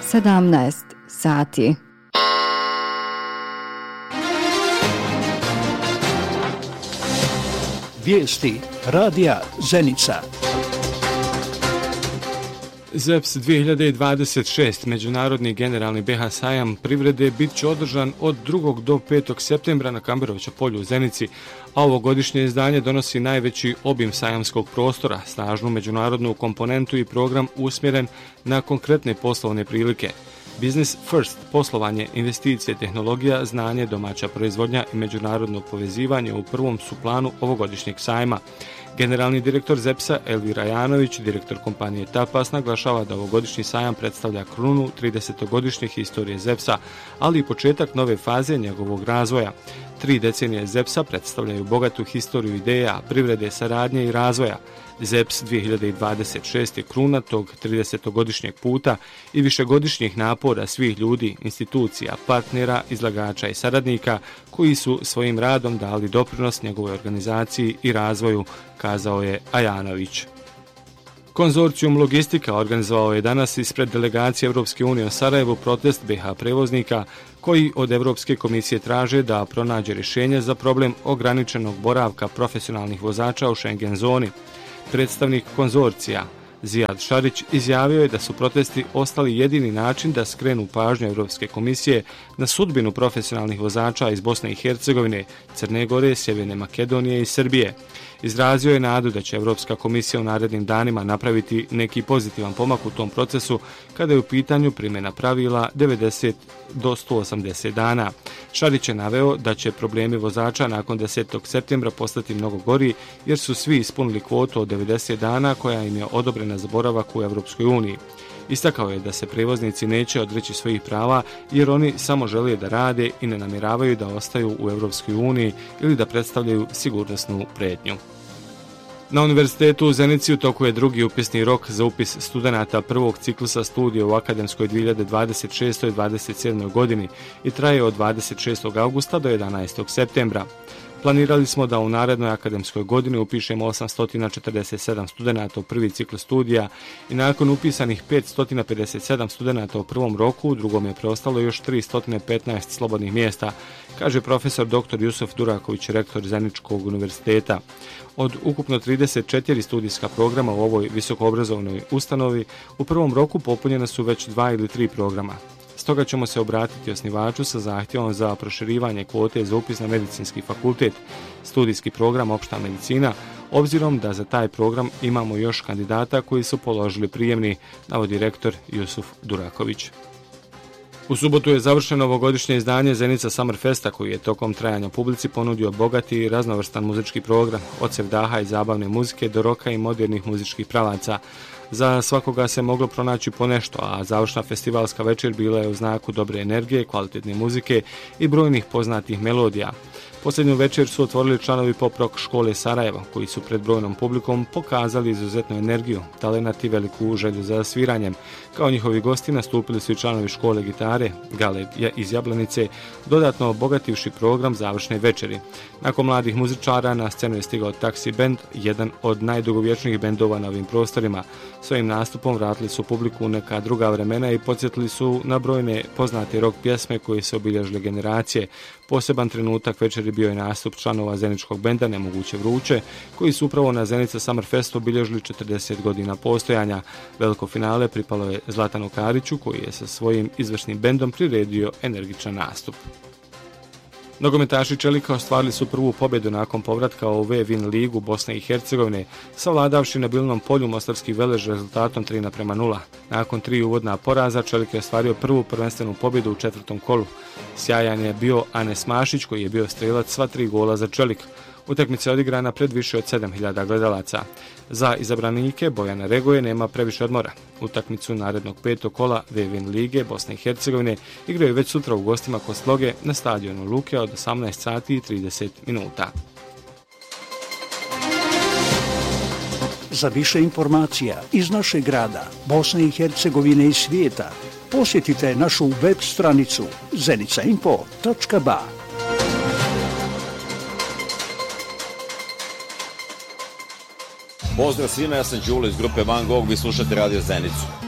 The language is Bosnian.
17 sati. Vijesti radija Zenica. ZEPS 2026, Međunarodni generalni BH sajam privrede, bit će održan od 2. do 5. septembra na Kamberovića polju u Zenici, a ovogodišnje izdanje donosi najveći obim sajamskog prostora, snažnu međunarodnu komponentu i program usmjeren na konkretne poslovne prilike. Business First, poslovanje, investicije, tehnologija, znanje, domaća proizvodnja i međunarodno povezivanje u prvom su planu ovogodišnjeg sajma. Generalni direktor ZEPS-a Elvira Janović, direktor kompanije Tapas, naglašava da ovogodišnji sajam predstavlja krunu 30-godišnje historije ZEPS-a, ali i početak nove faze njegovog razvoja. 3 decenije ZEPS-a predstavljaju bogatu historiju ideja, privrede, saradnje i razvoja. ZEPS 2026 je kruna tog 30-godišnjeg puta i višegodišnjih napora svih ljudi, institucija, partnera, izlagača i saradnika koji su svojim radom dali doprinos njegovoj organizaciji i razvoju, kazao je Ajanović. Konzorcijum Logistika organizovao je danas ispred delegacije Europske unije u Sarajevu protest BH prevoznika koji od Europske komisije traže da pronađe rješenje za problem ograničenog boravka profesionalnih vozača u Schengen zoni. Predstavnik konzorcija Zijad Šarić izjavio je da su protesti ostali jedini način da skrenu pažnju Europske komisije na sudbinu profesionalnih vozača iz Bosne i Hercegovine, Crne Gore, Sjeverne Makedonije i Srbije. Izrazio je nadu da će Europska komisija u narednim danima napraviti neki pozitivan pomak u tom procesu kada je u pitanju primjena pravila 90 do 180 dana. Šarić je naveo da će problemi vozača nakon 10. septembra postati mnogo gori jer su svi ispunili kvotu od 90 dana koja im je odobrena za boravak u Europskoj uniji. Istakao je da se prevoznici neće odreći svojih prava jer oni samo žele da rade i ne namjeravaju da ostaju u Europskoj uniji ili da predstavljaju sigurnosnu prijetnju. Na Univerzitetu u Zenici u toku je drugi upisni rok za upis studenata prvog ciklusa studija u akademskoj 2026-27. godini i traje od 26. augusta do 11. septembra. Planirali smo da u narednoj akademskoj godini upišemo 847 studenata u prvi ciklus studija i nakon upisanih 557 studenata u prvom roku, u drugom je preostalo još 315 slobodnih mjesta, kaže profesor dr. Jusuf Duraković, rektor Zeničkog univerziteta. Od ukupno 34 studijska programa u ovoj visokoobrazovnoj ustanovi, u prvom roku popunjena su već 2 ili 3 programa. Stoga ćemo se obratiti osnivaču sa zahtjevom za proširivanje kvote za upis na medicinski fakultet, studijski program opšta medicina, obzirom da za taj program imamo još kandidata koji su položili prijemni, navodi rektor Jusuf Duraković. U subotu je završeno ovogodišnje izdanje Zenica Summer Festa koji je tokom trajanja publici ponudio bogati i raznovrstan muzički program, od sevdaha i zabavne muzike do roka i modernih muzičkih pravaca. Za svakoga se moglo pronaći po nešto, a završna festivalska večer bila je u znaku dobre energije, kvalitetne muzike i brojnih poznatih melodija. Posljednju večer su otvorili članovi pop rock škole Sarajevo, koji su pred brojnom publikom pokazali izuzetnu energiju, talenat i veliku želju za sviranjem. Kao njihovi gosti nastupili su i članovi škole gitare, Gale iz Jablanice, dodatno obogativši program završne večeri. Nakon mladih muzičara na scenu je stigao Taxi Band, jedan od najdugovječnijih bendova na ovim prostorima. Svojim nastupom vratili su publiku u neka druga vremena i podsjetili su na brojne poznate rock pjesme koje su obilježile generacije. Poseban trenutak večeri bio je nastup članova Zeničkog benda Nemoguće vruće, koji su upravo na Zenica Summer Festu obilježili 40 godina postojanja. Veliko finale pripalo je Zlatanu Kariću, koji je sa svojim izvršnim bendom priredio energičan nastup. Nogometaši Čelika ostvarili su prvu pobjedu nakon povratka u V-Win ligu Bosne i Hercegovine, savladavši na Bilnom polju mostarski Velež rezultatom 3:0. Nakon 3 uvodna poraza, Čelik je ostvario prvu prvenstvenu pobjedu u 4. kolu. Sjajan je bio Anes Mašić, koji je bio strelac sva 3 gola za Čelik. Utakmica je odigrana pred više od 7000 gledalaca. Za izabranike Bojana Regoje nema previše odmora. Utakmicu narednog 5. kola V-Win lige Bosne i Hercegovine igraju već sutra u gostima kod Sloge na stadionu Luke od 18:30. Za više informacija iz našeg grada, Bosne i Hercegovine i svijeta, posjetite našu web stranicu zenicainfo.ba. Pozdrav svima, ja sam Đulo iz grupe Van Gogh, vi slušate Radio Zenicu.